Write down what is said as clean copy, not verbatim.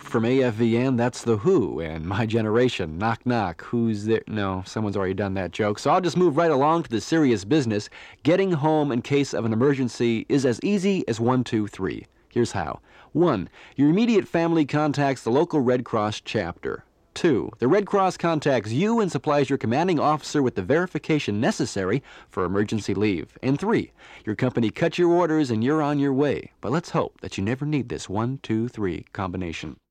from AFVN, that's The Who, and My Generation, Knock Knock, Who's There? No, someone's already done that joke, so I'll just move right along to the serious business. Getting home in case of an emergency is as easy as 1, 2, 3. Here's how. 1. Your immediate family contacts the local Red Cross chapter. 2. The Red Cross contacts you and supplies your commanding officer with the verification necessary for emergency leave. And 3. Your company cuts your orders and you're on your way. But let's hope that you never need this 1, 2, 3 combination.